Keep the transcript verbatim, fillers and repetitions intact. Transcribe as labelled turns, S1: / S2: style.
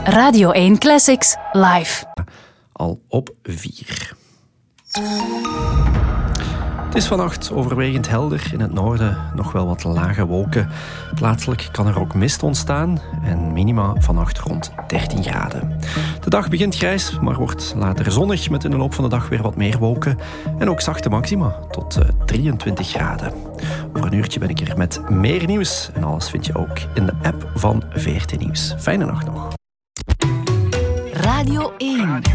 S1: Radio één Classics live.
S2: Al op vier. Het is vannacht overwegend helder. In het noorden nog wel wat lage wolken. Plaatselijk kan er ook mist ontstaan. En minima vannacht rond dertien graden. De dag begint grijs, maar wordt later zonnig. Met in de loop van de dag weer wat meer wolken. En ook zachte maxima tot uh, drieëntwintig graden. Over een uurtje ben ik er met meer nieuws. En alles vind je ook in de app van V R T Nieuws. Fijne nacht nog.
S1: Radio één.